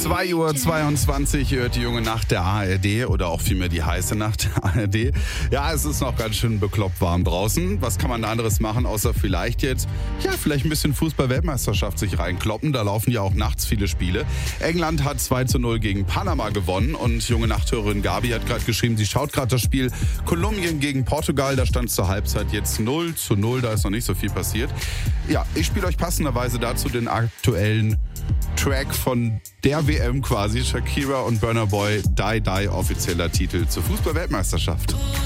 2:22 Uhr hört die junge Nacht der ARD oder auch vielmehr die heiße Nacht der ARD. Ja, es ist noch ganz schön bekloppt warm draußen. Was kann man da anderes machen, außer vielleicht jetzt, vielleicht ein bisschen Fußball-Weltmeisterschaft sich reinkloppen. Da laufen ja auch nachts viele Spiele. England hat 2:0 gegen Panama gewonnen und junge Nachthörerin Gabi hat gerade geschrieben, sie schaut gerade das Spiel Kolumbien gegen Portugal. Da stand es zur Halbzeit jetzt 0:0, da ist noch nicht so viel passiert. Ja, ich spiele euch passenderweise dazu den aktuellen Track von der WM quasi, Shakira und Burna Boy, Die Die, offizieller Titel zur Fußball-Weltmeisterschaft.